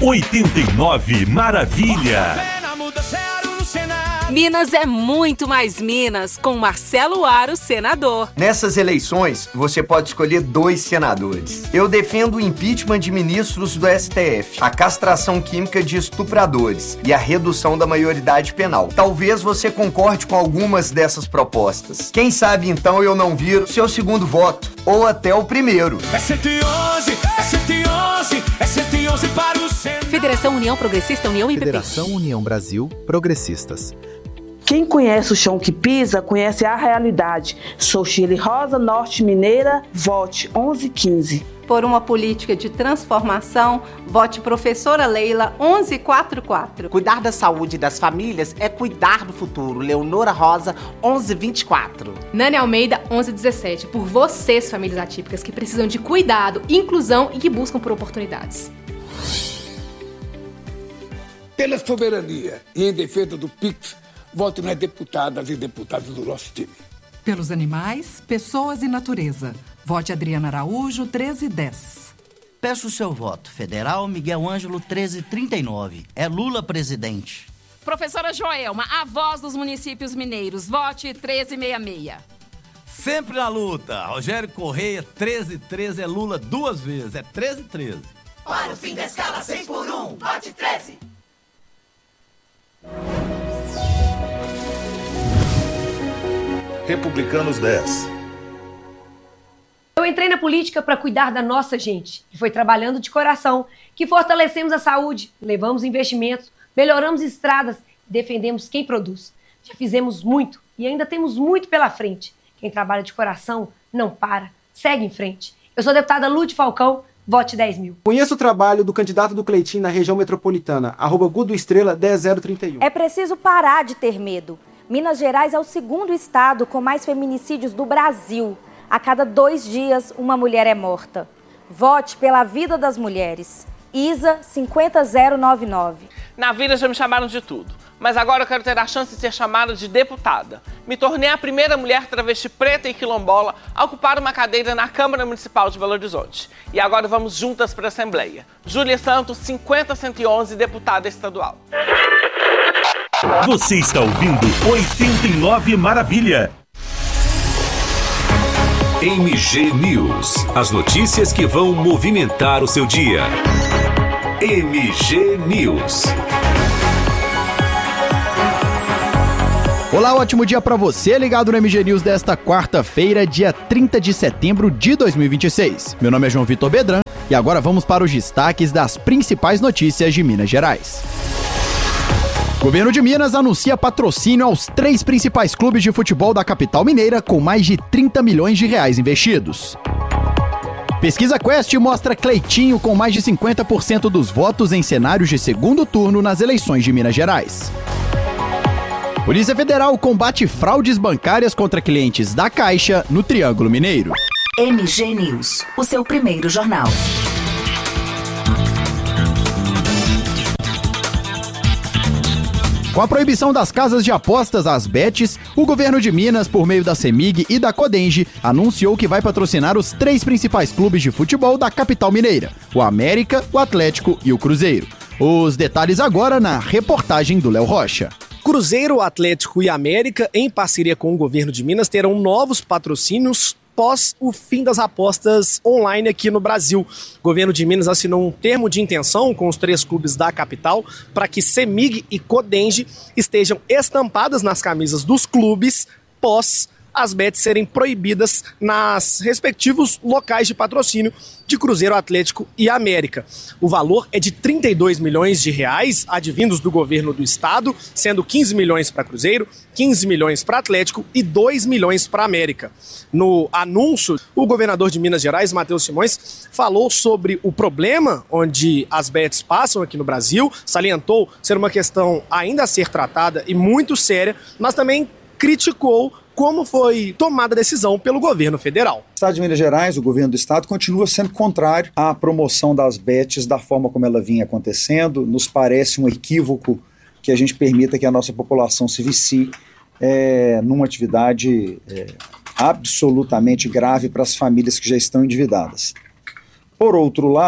89 Maravilha. Minas é muito mais Minas, com Marcelo Aro, senador. Nessas eleições, você pode escolher 2 senadores. Eu defendo o impeachment de ministros do STF, a castração química de estupradores e a redução da maioridade penal. Talvez você concorde com algumas dessas propostas. Quem sabe, então, eu não viro seu segundo voto, ou até o primeiro. É 111, é 111, é 111 para o Senado. Federação União Progressista, União e PP. Federação União Brasil, Progressistas. Quem conhece o chão que pisa, conhece a realidade. Sou Shirley Rosa, Norte Mineira, vote 1115. Por uma política de transformação, vote professora Leila 1144. Cuidar da saúde das famílias é cuidar do futuro. Leonora Rosa 1124. Nani Almeida 1117. Por vocês, famílias atípicas que precisam de cuidado, inclusão e que buscam por oportunidades. Pela soberania e em defesa do PIX, voto nas deputadas e deputados do nosso time. Pelos animais, pessoas e natureza. Vote Adriana Araújo, 1310. Peço o seu voto. Federal Miguel Ângelo, 1339. É Lula presidente. Professora Joelma, a voz dos municípios mineiros. Vote 1366. Sempre na luta. Rogério Correia, 1313. É Lula 2 vezes. É 1313. Para o fim da escala 6 por 1. Vote 13. Republicanos 10. Eu entrei na política para cuidar da nossa gente, que foi trabalhando de coração, que fortalecemos a saúde, levamos investimentos, melhoramos estradas e defendemos quem produz. Já fizemos muito e ainda temos muito pela frente. Quem trabalha de coração não para, segue em frente. Eu sou a deputada Lúcia Falcão, vote 10 mil. Conheça o trabalho do candidato do Cleitinho na região metropolitana, @Gudoestrela 10031. É preciso parar de ter medo. Minas Gerais é o segundo estado com mais feminicídios do Brasil. A cada 2 dias, uma mulher é morta. Vote pela vida das mulheres. ISA 50099. Na vida já me chamaram de tudo, mas agora eu quero ter a chance de ser chamada de deputada. Me tornei a primeira mulher travesti preta e quilombola a ocupar uma cadeira na Câmara Municipal de Belo Horizonte. E agora vamos juntas para a Assembleia. Júlia Santos, 50111, deputada estadual. Você está ouvindo 89 Maravilha. MG News. As notícias que vão movimentar o seu dia. MG News. Olá, ótimo dia para você, ligado no MG News desta quarta-feira, dia 30 de setembro de 2026. Meu nome é João Vitor Bedran e agora vamos para os destaques das principais notícias de Minas Gerais. Governo de Minas anuncia patrocínio aos 3 principais clubes de futebol da capital mineira com mais de 30 milhões de reais investidos. Pesquisa Quest mostra Cleitinho com mais de 50% dos votos em cenários de segundo turno nas eleições de Minas Gerais. Polícia Federal combate fraudes bancárias contra clientes da Caixa no Triângulo Mineiro. MG News, o seu primeiro jornal. Com a proibição das casas de apostas, as bets, o governo de Minas, por meio da CEMIG e da Codenge, anunciou que vai patrocinar os 3 principais clubes de futebol da capital mineira, o América, o Atlético e o Cruzeiro. Os detalhes agora na reportagem do Léo Rocha. Cruzeiro, Atlético e América, em parceria com o governo de Minas, terão novos patrocínios após o fim das apostas online aqui no Brasil. O governo de Minas assinou um termo de intenção com os 3 clubes da capital para que CEMIG e Codenge estejam estampadas nas camisas dos clubes pós as bets serem proibidas nas respectivos locais de patrocínio de Cruzeiro, Atlético e América. O valor é de 32 milhões de reais advindos do governo do estado, sendo 15 milhões para Cruzeiro, 15 milhões para Atlético e 2 milhões para América. No anúncio, o governador de Minas Gerais, Matheus Simões, falou sobre o problema onde as bets passam aqui no Brasil, salientou ser uma questão ainda a ser tratada e muito séria, mas também criticou como foi tomada a decisão pelo governo federal. No estado de Minas Gerais, o governo do estado continua sendo contrário à promoção das bets da forma como ela vinha acontecendo. Nos parece um equívoco que a gente permita que a nossa população se vicie numa atividade absolutamente grave para as famílias que já estão endividadas. Por outro lado,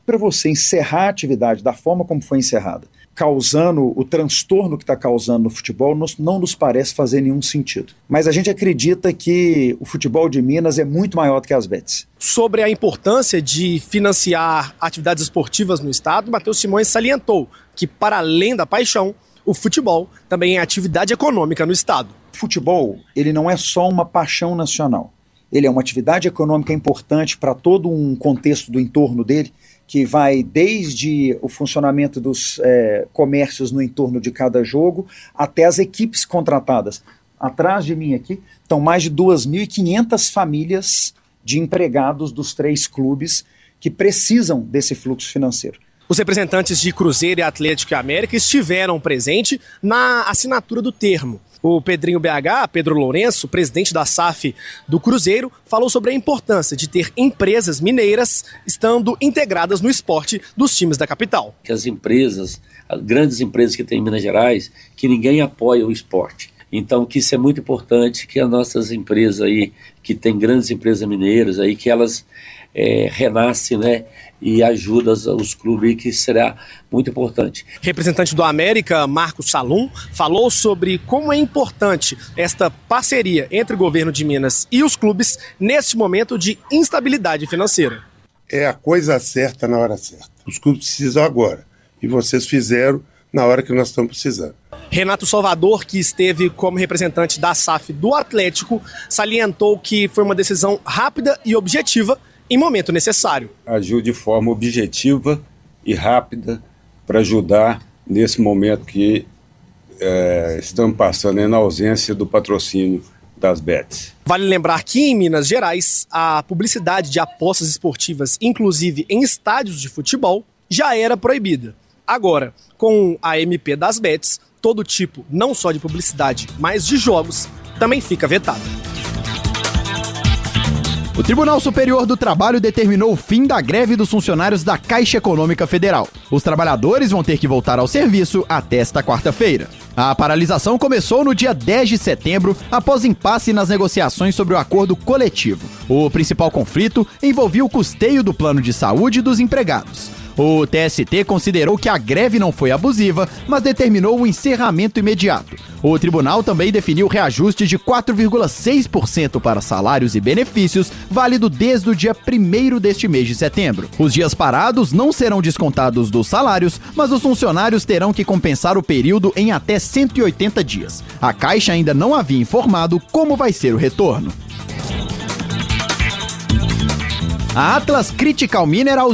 Para você encerrar a atividade da forma como foi encerrada, causando o transtorno que está causando no futebol, não nos parece fazer nenhum sentido. Mas a gente acredita que o futebol de Minas é muito maior do que as bets. Sobre a importância de financiar atividades esportivas no estado, Matheus Simões salientou que, para além da paixão, o futebol também é atividade econômica no estado. O futebol, ele não é só uma paixão nacional. Ele é uma atividade econômica importante para todo um contexto do entorno dele, que vai desde o funcionamento dos comércios no entorno de cada jogo até as equipes contratadas. Atrás de mim aqui estão mais de 2.500 famílias de empregados dos 3 clubes que precisam desse fluxo financeiro. Os representantes de Cruzeiro e Atlético e América estiveram presentes na assinatura do termo. O Pedrinho BH, Pedro Lourenço, presidente da SAF do Cruzeiro, falou sobre a importância de ter empresas mineiras estando integradas no esporte dos times da capital. Que as empresas, as grandes empresas que tem em Minas Gerais, que ninguém apoia o esporte. Então, que isso é muito importante, que as nossas empresas aí, que tem grandes empresas mineiras aí, que elas renascem, né? E ajuda os clubes, que será muito importante. Representante do América, Marcos Salum, falou sobre como é importante esta parceria entre o governo de Minas e os clubes nesse momento de instabilidade financeira. É a coisa certa na hora certa. Os clubes precisam agora e vocês fizeram na hora que nós estamos precisando. Renato Salvador, que esteve como representante da SAF do Atlético, salientou que foi uma decisão rápida e objetiva em momento necessário. Agiu de forma objetiva e rápida para ajudar nesse momento que estamos passando na ausência do patrocínio das bets. Vale lembrar que em Minas Gerais, a publicidade de apostas esportivas, inclusive em estádios de futebol, já era proibida. Agora, com a MP das bets, todo tipo, não só de publicidade, mas de jogos, também fica vetado. O Tribunal Superior do Trabalho determinou o fim da greve dos funcionários da Caixa Econômica Federal. Os trabalhadores vão ter que voltar ao serviço até esta quarta-feira. A paralisação começou no dia 10 de setembro, após impasse nas negociações sobre o acordo coletivo. O principal conflito envolvia o custeio do plano de saúde dos empregados. O TST considerou que a greve não foi abusiva, mas determinou o encerramento imediato. O tribunal também definiu reajuste de 4,6% para salários e benefícios, válido desde o dia 1º deste mês de setembro. Os dias parados não serão descontados dos salários, mas os funcionários terão que compensar o período em até 180 dias. A Caixa ainda não havia informado como vai ser o retorno. A Atlas Critical Minerals